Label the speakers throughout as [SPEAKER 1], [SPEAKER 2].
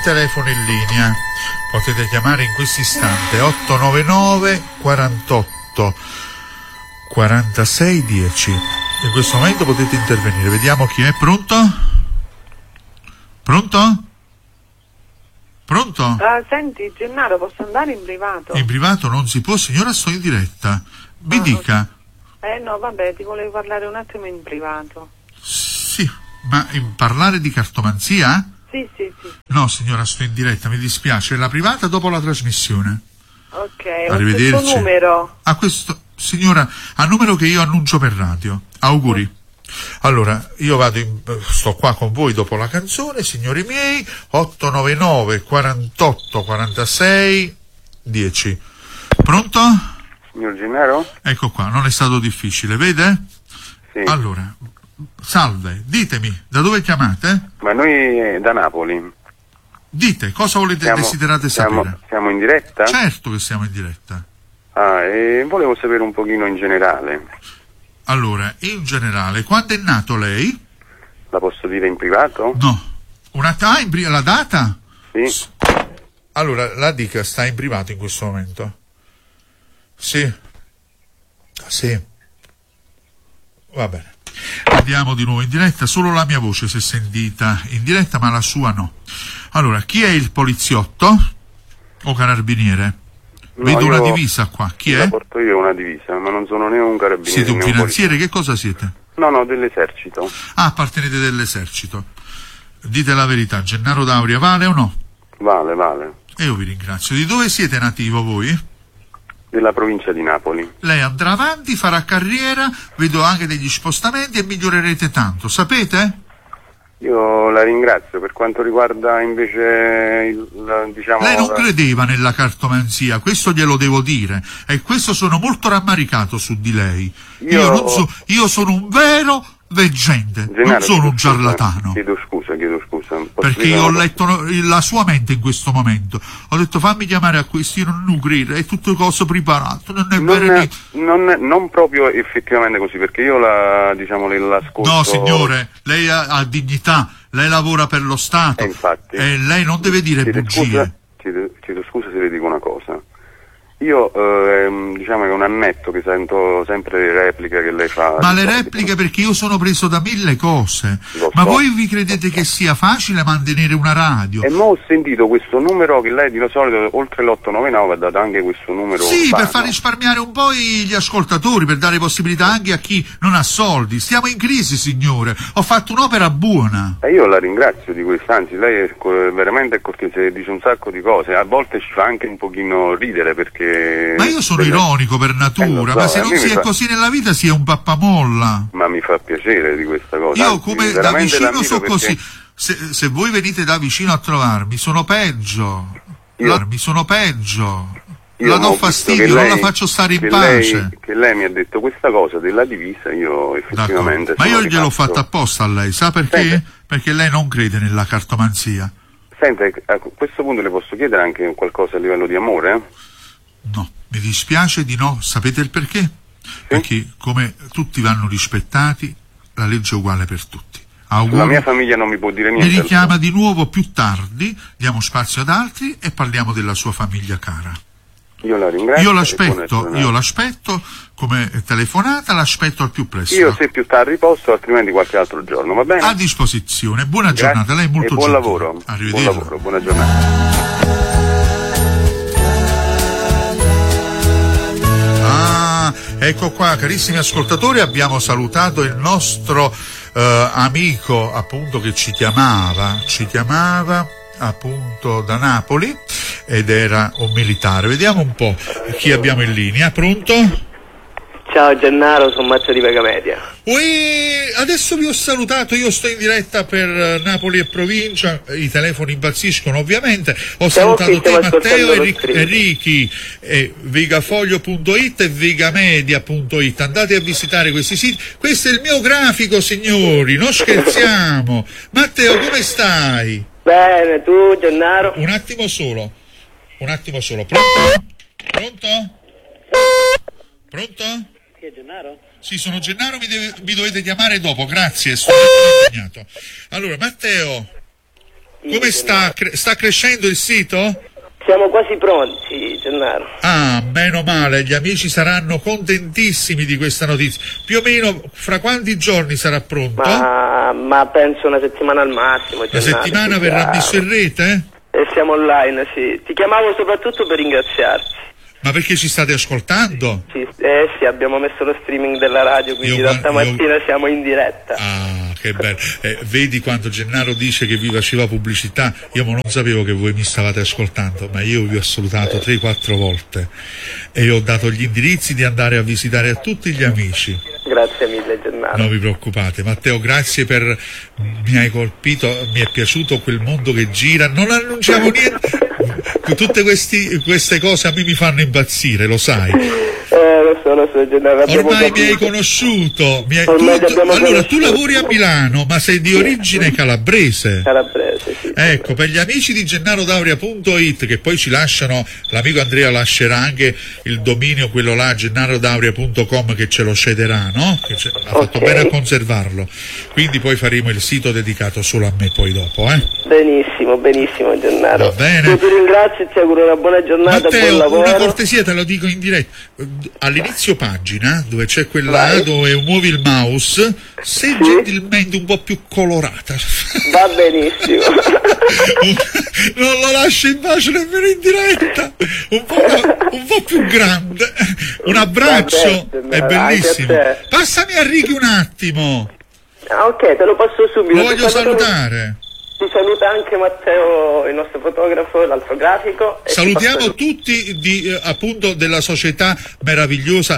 [SPEAKER 1] telefono in linea. Potete chiamare in questo istante 899 48 46 10. In questo momento potete intervenire. Vediamo chi è. Pronto? Pronto? Pronto?
[SPEAKER 2] Senti, Gennaro, posso andare in privato?
[SPEAKER 1] In privato non si può, signora, sto in diretta. Mi dica.
[SPEAKER 2] No, vabbè, ti volevo parlare un attimo in privato.
[SPEAKER 1] Sì, ma parlare di cartomanzia?
[SPEAKER 2] Sì.
[SPEAKER 1] No, signora, sto in diretta, mi dispiace. La privata dopo la trasmissione.
[SPEAKER 2] Ok,
[SPEAKER 1] Arrivederci.
[SPEAKER 2] Questo numero?
[SPEAKER 1] A questo, signora, a numero che io annuncio per radio. Auguri. Allora, io sto qua con voi dopo la canzone, signori miei, 899 48 46 10. Pronto?
[SPEAKER 3] Signor Gennaro?
[SPEAKER 1] Ecco qua, non è stato difficile, vede?
[SPEAKER 3] Sì.
[SPEAKER 1] Allora, salve, ditemi, da dove chiamate?
[SPEAKER 3] Ma noi da Napoli.
[SPEAKER 1] Dite, cosa desiderate sapere?
[SPEAKER 3] Siamo in diretta?
[SPEAKER 1] Certo che siamo in diretta.
[SPEAKER 3] E volevo sapere un pochino in generale.
[SPEAKER 1] Allora, in generale, quando è nato lei?
[SPEAKER 3] La posso dire in privato?
[SPEAKER 1] No. La data?
[SPEAKER 3] Sì.
[SPEAKER 1] Allora, la dica, sta in privato in questo momento. Sì. Va bene. Andiamo di nuovo in diretta, solo la mia voce si è sentita in diretta, ma la sua no. Allora, chi è il poliziotto o carabiniere?
[SPEAKER 3] No,
[SPEAKER 1] vedo una divisa qua. Chi è?
[SPEAKER 3] Porto io una divisa, ma non sono né un carabiniere.
[SPEAKER 1] Siete un finanziere? Che cosa siete?
[SPEAKER 3] No, dell'esercito.
[SPEAKER 1] Ah, appartenete dell'esercito. Dite la verità, Gennaro D'Auria vale o no?
[SPEAKER 3] Vale.
[SPEAKER 1] E io vi ringrazio. Di dove siete nativo voi?
[SPEAKER 3] Della provincia di Napoli.
[SPEAKER 1] Lei andrà avanti, farà carriera, vedo anche degli spostamenti e migliorerete tanto, sapete?
[SPEAKER 3] Io la ringrazio. Per quanto riguarda invece
[SPEAKER 1] Lei non credeva nella cartomanzia, questo glielo devo dire, e questo sono molto rammaricato su di lei. Io sono un vero veggente,
[SPEAKER 3] Gennaro,
[SPEAKER 1] non sono un ciarlatano.
[SPEAKER 3] Chiedo scusa.
[SPEAKER 1] Perché io ho letto la sua mente in questo momento. Ho detto fammi chiamare a questi, non credere, è tutto cose preparato, non è vero.
[SPEAKER 3] Non proprio effettivamente così, perché io l'ascolto.
[SPEAKER 1] No, signore, lei ha dignità, lei lavora per lo Stato.
[SPEAKER 3] Infatti.
[SPEAKER 1] E lei non deve dire bugie.
[SPEAKER 3] Chiedo scusa se le dico una cosa. Io è un annetto che sento sempre le repliche che lei fa.
[SPEAKER 1] Ma le repliche perché io sono preso da mille cose. Ma voi vi credete che sia facile mantenere una radio?
[SPEAKER 3] E mo ho sentito questo numero che lei di solito oltre l'899 ha dato anche questo numero.
[SPEAKER 1] Sì, per far risparmiare un po' gli ascoltatori, per dare possibilità anche a chi non ha soldi. Stiamo in crisi, signore. Ho fatto un'opera buona.
[SPEAKER 3] E io la ringrazio di questo, anzi lei è veramente cortese, dice un sacco di cose. A volte ci fa anche un pochino ridere perché.
[SPEAKER 1] Ma io sono ironico per natura, ma se non si è così nella vita si è un pappamolla.
[SPEAKER 3] Ma mi fa piacere di questa cosa.
[SPEAKER 1] Io come da vicino so così. Se voi venite da vicino a trovarmi, sono peggio. Sono peggio. La do fastidio, non la faccio stare in pace.
[SPEAKER 3] Che lei mi ha detto questa cosa della divisa, io effettivamente.
[SPEAKER 1] Ma io gliel'ho fatta apposta a lei, sa perché? Senta. Perché lei non crede nella cartomanzia.
[SPEAKER 3] Senta, a questo punto le posso chiedere anche qualcosa a livello di amore?
[SPEAKER 1] No, mi dispiace di no. Sapete il perché? Sì? Perché come tutti vanno rispettati, la legge è uguale per tutti. Auguri.
[SPEAKER 3] La mia famiglia non mi può dire niente.
[SPEAKER 1] Mi richiama di nuovo più tardi, diamo spazio ad altri e parliamo della sua famiglia cara.
[SPEAKER 3] Io la ringrazio.
[SPEAKER 1] Io l'aspetto come telefonata, l'aspetto al più presto.
[SPEAKER 3] Io se più tardi posso, altrimenti qualche altro giorno, va bene?
[SPEAKER 1] A disposizione. Buona giornata, lei è molto
[SPEAKER 3] buon
[SPEAKER 1] gentile.
[SPEAKER 3] Lavoro.
[SPEAKER 1] Arrivederci.
[SPEAKER 3] Buon lavoro, buona giornata.
[SPEAKER 1] Ecco qua, carissimi ascoltatori, abbiamo salutato il nostro amico appunto che ci chiamava appunto da Napoli ed era un militare. Vediamo un po' chi abbiamo in linea. Pronto?
[SPEAKER 4] Ciao Gennaro, sono Marzio di Vega Media.
[SPEAKER 1] Adesso vi ho salutato, io sto in diretta per Napoli e provincia, i telefoni impazziscono ovviamente. Ho salutato te Matteo e Ricky, vegafoglio.it e vegamedia.it. Andate a visitare questi siti. Questo è il mio grafico, signori, non scherziamo. Matteo, come stai?
[SPEAKER 4] Bene, tu Gennaro?
[SPEAKER 1] Un attimo solo. Pronto?
[SPEAKER 4] Chi è Gennaro?
[SPEAKER 1] Sì, sono Gennaro, mi dovete chiamare dopo, grazie, sono impegnato. Allora, Matteo, Come sta crescendo il sito?
[SPEAKER 4] Siamo quasi pronti, Gennaro.
[SPEAKER 1] Ah, meno male, gli amici saranno contentissimi di questa notizia. Più o meno fra quanti giorni sarà pronto?
[SPEAKER 4] Ma penso una settimana al massimo, Gennaro.
[SPEAKER 1] Una settimana verrà messo in rete?
[SPEAKER 4] E siamo online, sì. Ti chiamavo soprattutto per ringraziarti.
[SPEAKER 1] Ma perché ci state ascoltando?
[SPEAKER 4] Sì, abbiamo messo lo streaming della radio, quindi da stamattina siamo in diretta.
[SPEAKER 1] Ah, che bello. Vedi quando Gennaro dice che vi faceva pubblicità, io non sapevo che voi mi stavate ascoltando, ma io vi ho salutato 3-4 volte e ho dato gli indirizzi di andare a visitare a tutti gli amici.
[SPEAKER 4] Grazie mille, Gennaro.
[SPEAKER 1] Non vi preoccupate. Matteo, grazie mi hai colpito, mi è piaciuto quel mondo che gira, non annunciamo niente. Tutte queste cose a me mi fanno impazzire, lo sai.
[SPEAKER 4] Lo so, Gennaro.
[SPEAKER 1] Ormai mi hai conosciuto. Allora, tu lavori a Milano, ma sei di origine calabrese.
[SPEAKER 4] Calabrese, sì.
[SPEAKER 1] Ecco, per gli amici di gennarodauria.it, che poi ci lasciano, l'amico Andrea lascerà anche il dominio, quello là, gennarodauria.com, che ce lo cederà, no? Ha fatto bene a conservarlo. Quindi poi faremo il sito dedicato solo a me poi dopo,
[SPEAKER 4] Benissimo, Gennaro.
[SPEAKER 1] Va bene.
[SPEAKER 4] Io ti ringrazio e ti auguro una buona giornata.
[SPEAKER 1] Matteo,
[SPEAKER 4] buon lavoro.
[SPEAKER 1] una cortesia, te lo dico in diretta. All'inizio pagina, dove c'è quella dove muovi il mouse, sei gentilmente un po' più colorata.
[SPEAKER 4] Va benissimo.
[SPEAKER 1] Non lo lascio in pace nemmeno in diretta. Un po' più grande. Un abbraccio, è bellissimo. Passami a Ricky un attimo.
[SPEAKER 4] Ok, te lo passo subito.
[SPEAKER 1] Lo voglio salutare.
[SPEAKER 4] Ti saluta anche Matteo, il nostro fotografo, l'altro grafico.
[SPEAKER 1] Salutiamo tutti appunto della società meravigliosa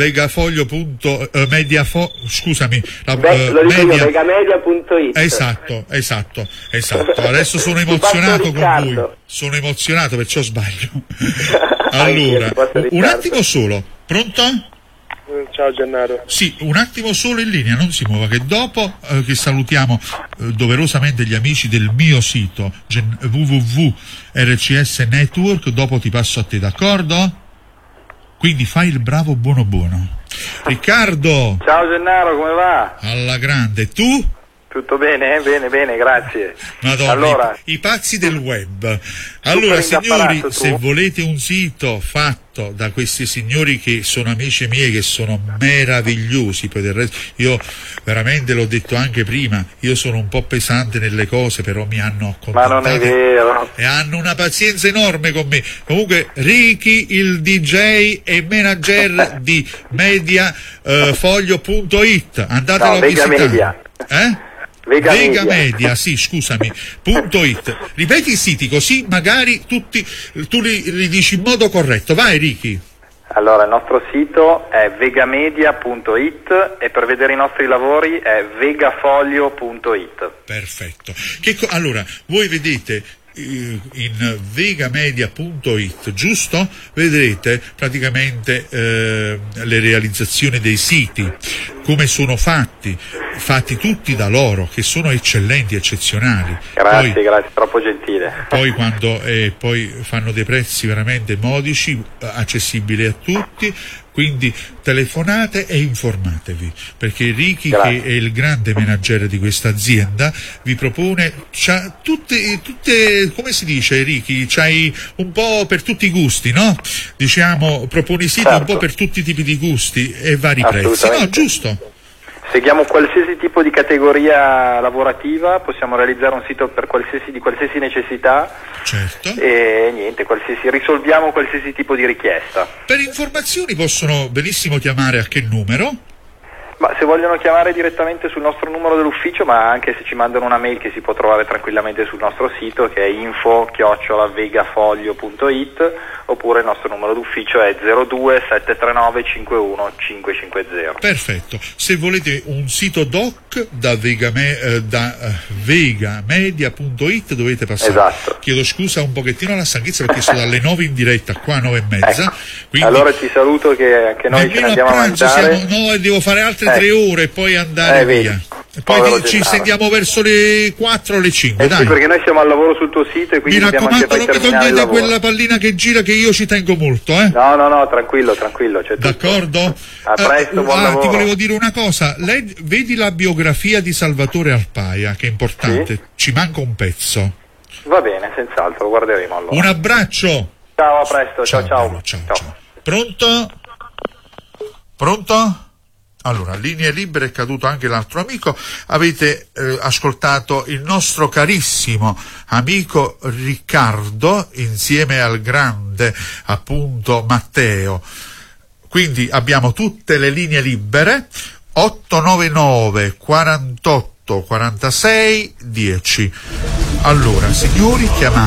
[SPEAKER 4] Vegamedia.it.
[SPEAKER 1] Esatto. Adesso sono emozionato con voi. Sono emozionato, perciò sbaglio. Allora, un attimo solo. Pronto?
[SPEAKER 5] Ciao Gennaro.
[SPEAKER 1] Sì, un attimo solo in linea, non si muova, che dopo che salutiamo doverosamente gli amici del mio sito www.rcs Network, dopo ti passo a te, d'accordo? Quindi fai il bravo buono. Riccardo.
[SPEAKER 5] Ciao Gennaro, come va?
[SPEAKER 1] Alla grande, tu?
[SPEAKER 5] Tutto bene? Bene, grazie.
[SPEAKER 1] Madonna,
[SPEAKER 5] allora,
[SPEAKER 1] i pazzi del web. Allora signori, se volete un sito fatto da questi signori che sono amici miei, che sono meravigliosi, poi del resto io veramente l'ho detto anche prima, io sono un po' pesante nelle cose, però mi hanno accontentato.
[SPEAKER 5] Ma non è vero.
[SPEAKER 1] E hanno una pazienza enorme con me. Comunque Ricky, il DJ e manager di mediafoglio.it, andatelo a visitare. Vegamedia, sì, scusami, .it. Ripeti i siti così magari tu li dici in modo corretto. Vai Ricky.
[SPEAKER 5] Allora, il nostro sito è vegamedia.it e per vedere i nostri lavori è vegafoglio.it.
[SPEAKER 1] Perfetto. Allora, voi vedete in vegamedia.it, giusto? Vedrete praticamente le realizzazioni dei siti, come sono fatti tutti da loro, che sono eccellenti, eccezionali.
[SPEAKER 5] Grazie, troppo gentile.
[SPEAKER 1] Poi poi fanno dei prezzi veramente modici, accessibili a tutti. Quindi telefonate e informatevi, perché Ricky, che è il grande manager di questa azienda, vi propone tutte, come si dice Ricky, c'hai un po' per tutti i gusti, no? Diciamo, proponi siti un po' per tutti i tipi di gusti e vari prezzi, no? Giusto?
[SPEAKER 5] Seguiamo qualsiasi tipo di categoria lavorativa, possiamo realizzare un sito per di qualsiasi necessità.
[SPEAKER 1] Certo.
[SPEAKER 5] E niente, risolviamo qualsiasi tipo di richiesta.
[SPEAKER 1] Per informazioni possono benissimo chiamare a che numero?
[SPEAKER 5] Ma se vogliono chiamare direttamente sul nostro numero dell'ufficio, ma anche se ci mandano una mail che si può trovare tranquillamente sul nostro sito, che è info@vegafoglio.it, oppure il nostro numero d'ufficio è 02 739 51 550.
[SPEAKER 1] Perfetto. Se volete un sito doc da vegamedia.it dovete passare.
[SPEAKER 5] Esatto.
[SPEAKER 1] Chiedo scusa un pochettino la stanchezza perché sono dalle 9 in diretta, qua 9:30.
[SPEAKER 5] Ecco.
[SPEAKER 1] Quindi
[SPEAKER 5] allora ti saluto che anche noi ce ne andiamo a mangiare.
[SPEAKER 1] Devo fare altre 3 ore e poi andare via. E poi ci sentiamo verso le 4 o le 5, dai.
[SPEAKER 5] Sì, perché noi siamo al lavoro sul tuo sito e quindi
[SPEAKER 1] mi
[SPEAKER 5] dobbiamo anche
[SPEAKER 1] raccomando, non mi togliete quella pallina che gira, che io ci tengo molto, eh?
[SPEAKER 5] No, tranquillo. C'è
[SPEAKER 1] d'accordo?
[SPEAKER 5] A presto, buon lavoro.
[SPEAKER 1] Ti volevo dire una cosa, vedi la biografia di Salvatore Arpaia, che è importante, ci manca un pezzo.
[SPEAKER 5] Va bene, senz'altro, lo guarderemo allora.
[SPEAKER 1] Un abbraccio.
[SPEAKER 5] Ciao, a presto, ciao.
[SPEAKER 1] Ciao. Pronto? Allora, linee libere, è caduto anche l'altro amico. Avete ascoltato il nostro carissimo amico Riccardo insieme al grande appunto Matteo. Quindi abbiamo tutte le linee libere. 899 48 46 10. Allora, signori, chiamate